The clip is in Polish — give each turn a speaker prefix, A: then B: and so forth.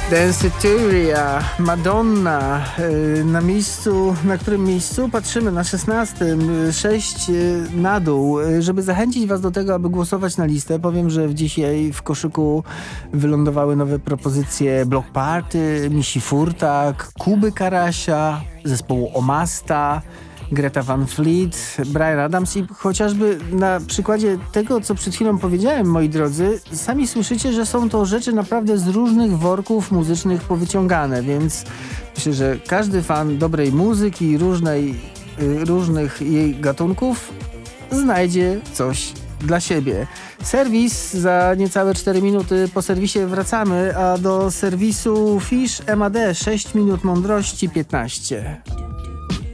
A: Danceteria, Madonna. Na którym miejscu? Patrzymy na 16. 6 na dół. Żeby zachęcić was do tego, aby głosować na listę, powiem, że dzisiaj w koszyku wylądowały nowe propozycje Block Party, Misi Furtak, Kuby Karasia, zespołu Omasta, Greta Van Fleet, Bryan Adams i chociażby na przykładzie tego, co przed chwilą powiedziałem, moi drodzy, sami słyszycie, że są to rzeczy naprawdę z różnych worków muzycznych powyciągane, więc myślę, że każdy fan dobrej muzyki i różnych jej gatunków znajdzie coś dla siebie. Serwis za niecałe 4 minuty. Po serwisie wracamy, a do serwisu Fish MAD 6 minut mądrości 15.